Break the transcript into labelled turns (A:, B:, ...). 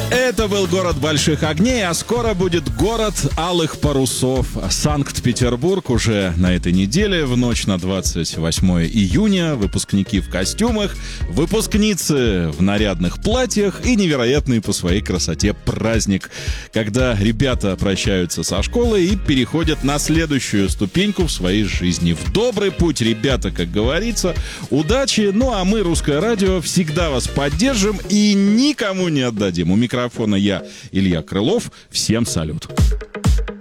A: Это был город больших огней, а скоро будет город алых парусов. Санкт-Петербург уже на этой неделе, в ночь на 28 июня. Выпускники в костюмах, выпускницы в нарядных платьях и невероятный по своей красоте праздник, когда ребята прощаются со школы и переходят на следующую ступеньку в своей жизни. В добрый путь, ребята, как говорится. Удачи! Ну а мы, Русское радио, всегда вас поддержим и никому не отдадим. У микрофона я, Илья Крылов. Всем салют.